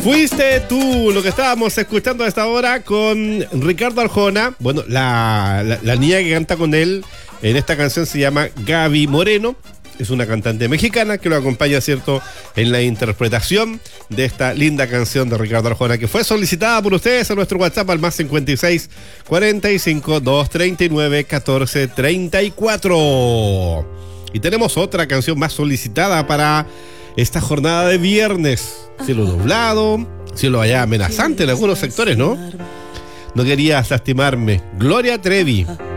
Fuiste tú, lo que estábamos escuchando a esta hora con Ricardo Arjona. Bueno, la niña que canta con él en esta canción se llama Gaby Moreno. Es una cantante mexicana que lo acompaña, ¿cierto?, en la interpretación de esta linda canción de Ricardo Arjona, que fue solicitada por ustedes a nuestro WhatsApp al más 56 45 239 14 34. Y tenemos otra canción más solicitada para esta jornada de viernes. Cielo nublado, cielo allá amenazante en algunos sectores, ¿no? No querías lastimarme. Gloria Trevi.